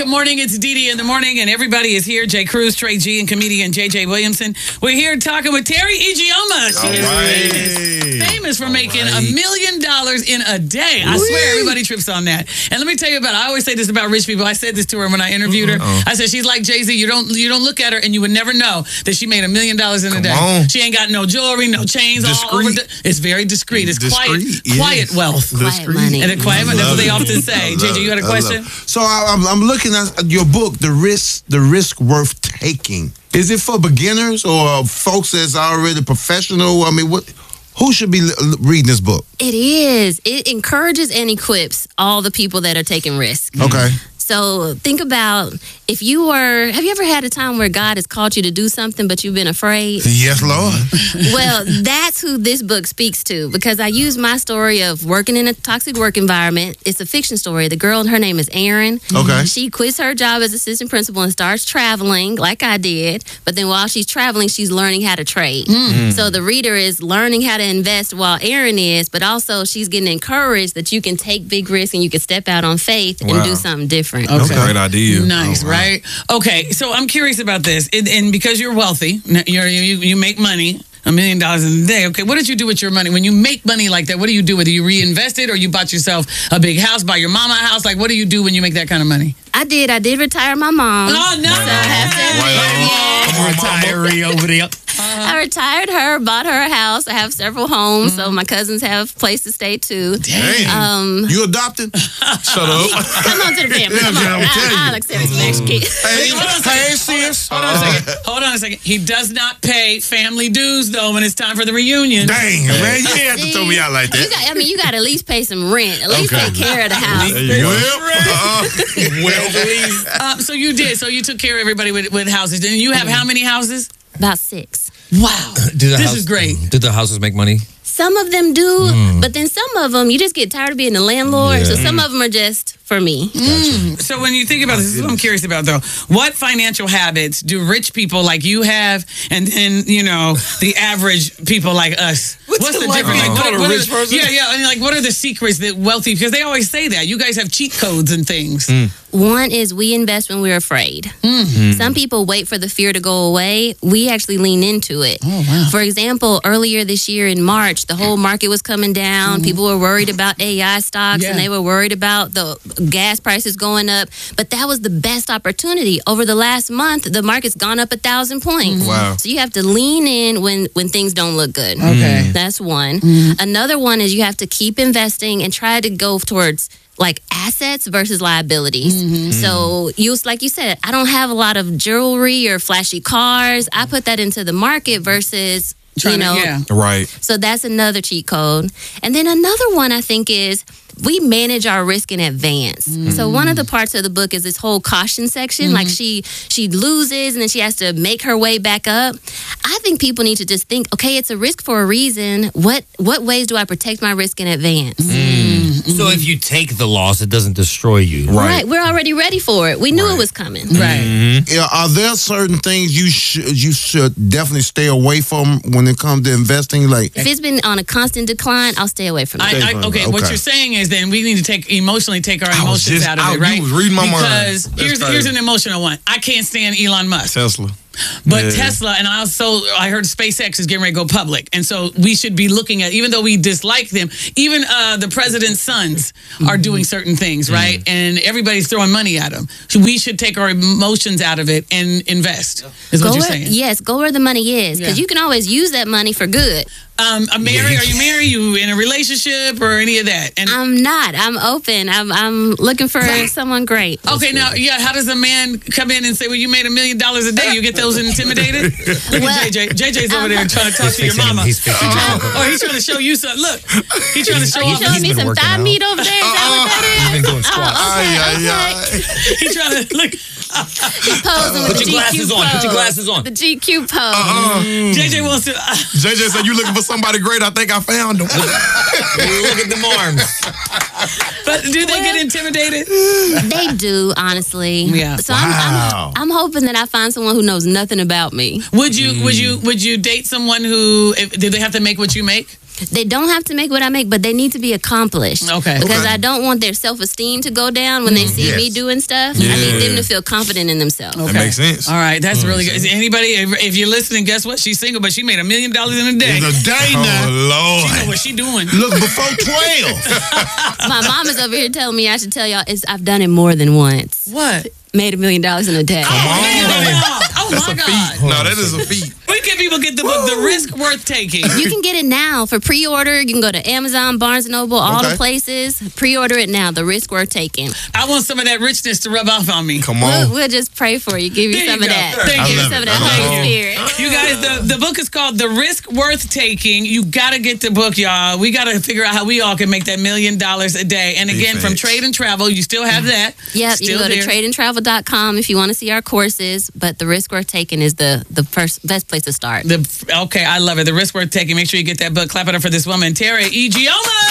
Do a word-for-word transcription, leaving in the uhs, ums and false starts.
good morning. It's Dee Dee in the morning, and everybody is here. Jay Cruz, Trey G, and comedian J J Williamson. We're here talking with Terry Ijeoma. She All is right. famous, famous for All making right. a million dollars in a day. I swear, everybody trips on that. And let me tell you about, I always say this about rich people. I said this to her when I interviewed her. Uh-oh. I said, she's like Jay-Z. You don't you don't look at her, and you would never know that she made a million dollars in a Come day. on. She ain't got no jewelry, no chains all over. Discreet. The, it's very discreet. It's Discreet, quiet, yes. quiet wealth. Quiet Discreet. money. And a quiet money, that's what Love they it. often say. I J J, love you got a it. I love question? it. So I, I'm, I'm looking at your book, The Risk, The Risk Worth Taking. Is it for beginners or folks that's already professional? I mean, what? Who should be l- reading this book? It is. It encourages and equips all the people that are taking risks. Okay. So think about if you were, have you ever had a time where God has called you to do something, but you've been afraid? Yes, Lord. Well, that's who this book speaks to, because I use my story of working in a toxic work environment. It's a fiction story. The girl, her name is Erin. Okay. She quits her job as assistant principal and starts traveling like I did. But then while she's traveling, she's learning how to trade. So the reader is learning how to invest while Erin is, but also she's getting encouraged that you can take big risks and you can step out on faith and Wow. do something different. Okay. Great idea. Nice, Oh, wow. right? Okay, so I'm curious about this, and, and because you're wealthy, you're, you you make money, a million dollars in a day. Okay, what did you do with your money when you make money like that? What do you do with it? You reinvest it, or you bought yourself a big house, buy your mama a house? Like, what do you do when you make that kind of money? I did. I did retire my mom. Oh no! So I have to Right on. yeah. Come on, mama. Retiree over there. I retired her, bought her a house. I have several homes, so my cousins have place to stay too. Damn. Um, You adopted? Shut up. come on to the family. Come Yeah, on. I'm telling I, you. I'll accept some extra kids. Hey, Hold on a second. hey, sis. Hold on a second. Hold on a second. He does not pay family dues though when it's time for the reunion. Dang, man. You didn't have to throw me out like You that. got, I mean, you got to at least pay some rent. At least Okay. take care of the house. There you go. Well, uh-uh. Well, Um, so you did. So you took care of everybody with, with houses. And you have how many houses? About six. Wow. do the This house- is great. Did the houses make money? Some of them do, but then some of them, you just get tired of being the landlord. So some of them are just for me. So when you think about this, this is what I'm curious about though. What financial habits do rich people like you have, and then you know the average people like us? What's it like difference? being what, called a what are rich the- person? Yeah, yeah. And like, what are the secrets that wealthy? Because they always say that you guys have cheat codes and things. One is we invest when we're afraid. Some people wait for the fear to go away. We actually lean into it. Oh, wow. For example, earlier this year in March, the whole market was coming down. People were worried about A I stocks, Yeah. and they were worried about the gas prices going up. But that was the best opportunity. Over the last month, the market's gone up a thousand points. Wow. So you have to lean in when, when things don't look good. Okay. That's one. Another one is you have to keep investing and try to go towards like assets versus liabilities. So you, like you said, I don't have a lot of jewelry or flashy cars. I put that into the market versus, Trying you to- know, yeah. Right. so that's another cheat code. And then another one I think is we manage our risk in advance. So one of the parts of the book is this whole caution section. Like she she loses and then she has to make her way back up. I think people need to just think, okay, it's a risk for a reason. What what ways do I protect my risk in advance? So if you take the loss, it doesn't destroy you. Right. We're already ready for it. We knew it was coming. Right. Yeah, are there certain things you should you should definitely stay away from when it comes to investing? Like, If it's been on a constant decline, I'll stay away from it. I, I, okay, what Okay. you're saying is then we need to take emotionally take our I was emotions just out of out- it, right? you was reading my mind. because That's here's crazy. here's an emotional one. I can't stand Elon Musk. Tesla. But Yeah. Tesla, and I also I heard SpaceX is getting ready to go public, and so we should be looking at, even though we dislike them, even uh, the president's sons are doing certain things, right? And everybody's throwing money at them. So we should take our emotions out of it and invest. Is Go what you're where, saying? yes, go where the money is, because Yeah. you can always use that money for good. Um, I'm married. Are you married? You in a relationship or any of that? And I'm not. I'm open. I'm I'm looking for someone great. okay, now, yeah, how does a man come in and say, well, you made a million dollars a day? You get those intimidated? Look Well, at J J. J J's over there trying to talk to your mama. He's fixing Oh, oh, he's trying to show you something. Look, he's trying to show Are you off. showing me been some working thigh out. meat over there? Is that what that is? He's been doing squats. Oh, okay, Ay, ay, okay. ay. He's trying to look. He's posing with Put the your G Q glasses on. Put your pose. glasses on. The G Q pose. Uh-uh. J J wants to. Uh, J J said, you looking for somebody great? I think I found him. Look at them arms. but do they get intimidated? They do, honestly. Yeah. So Wow. I'm, I'm I'm hoping that I find someone who knows nothing about me. Would you? Would you? Would you date someone who? If, do they have to make what you make? They don't have to make what I make, but they need to be accomplished. Okay. Because Okay. I don't want their self-esteem to go down when they see Yes. me doing stuff. Yeah. I need them to feel confident in themselves. That makes sense. All right, that's really good. Is anybody, if, if you're listening, guess what? She's single, but she made a million dollars in a day. In a day She know now. what she doing. Look, before twelve. My mom is over here telling me I should tell y'all is I've done it more than once. What? Made a million dollars in a day. Oh, oh my God. No, that is a feat. Where can people get the book, The Risk Worth Taking? You can get it now for pre-order. You can go to Amazon, Barnes and Noble, all Okay. the places. Pre-order it now. The Risk Worth Taking. I want some of that richness to rub off on me. Come We'll, on. we'll just pray for you. Give you There you some of go. that. Thank Give you. you some of that Thank Holy you. Spirit. You guys, the, the book is called The Risk Worth Taking. You got to get the book, y'all. We got to figure out how we all can make that million dollars a day. And again, from facts. Trade and Travel, you still have that. Yep, Still you can go there. to trade and travel dot com if you want to see our courses, but the Risk Worth Taking is the, the first best place to start. The, okay, I love it. The Risk Worth Taking. Make sure you get that book. Clap it up for this woman, Tara Ijeoma.